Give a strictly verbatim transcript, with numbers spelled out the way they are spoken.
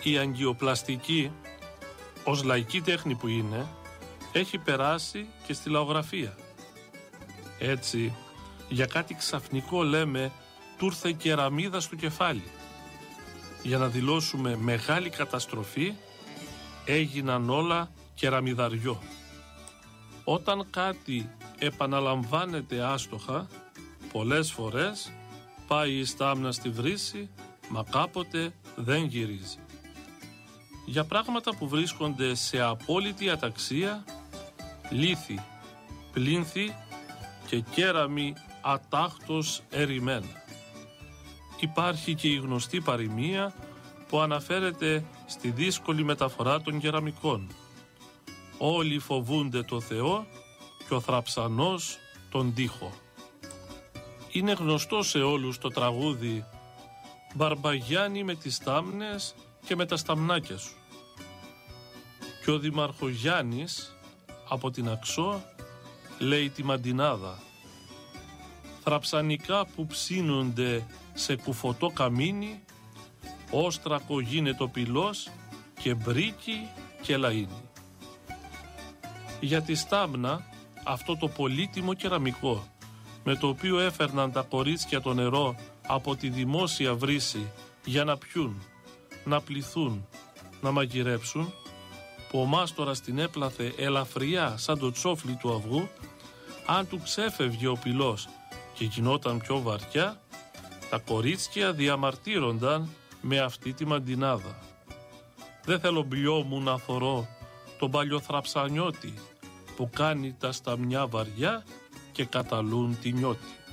Η αγγιοπλαστική, ως λαϊκή τέχνη που είναι, έχει περάσει και στη λαογραφία. Έτσι, για κάτι ξαφνικό λέμε «του ήρθε κεραμίδα στο κεφάλι». Για να δηλώσουμε μεγάλη καταστροφή, έγιναν όλα κεραμιδαριό. Όταν κάτι επαναλαμβάνεται άστοχα, πολλές φορές πάει η στάμνα στη βρύση, μα κάποτε δεν γυρίζει. Για πράγματα που βρίσκονται σε απόλυτη αταξία, λίθη, πλήνθη και κέραμοι ατάχτως ερημένα. Υπάρχει και η γνωστή παροιμία που αναφέρεται στη δύσκολη μεταφορά των κεραμικών. Όλοι φοβούνται το Θεό και ο θραψανός τον τοίχο. Είναι γνωστό σε όλους το τραγούδι «Μπαρμπαγιάννη με τις στάμνες και με τα σταμνάκια σου». Και ο Δημαρχογιάννης από την Αξό λέει τη μαντινάδα «Θραψανικά που ψήνονται σε κουφωτό καμίνι, όστρακο γίνεται ο πυλός και μπρίκι και λαΐνι». Για τη στάμνα, αυτό το πολύτιμο κεραμικό με το οποίο έφερναν τα κορίτσια το νερό από τη δημόσια βρύση για να πιούν, να πληθούν, να μαγειρέψουν, που ο μάστορας την έπλαθε ελαφριά σαν το τσόφλι του αυγού, αν του ξέφευγε ο πυλός και γινόταν πιο βαριά, τα κορίτσια διαμαρτύρονταν με αυτή τη μαντινάδα. «Δεν θέλω μπλιό μου να θωρώ τον παλιοθραψανιώτη που κάνει τα σταμιά βαριά και καταλούν τη νιώτη».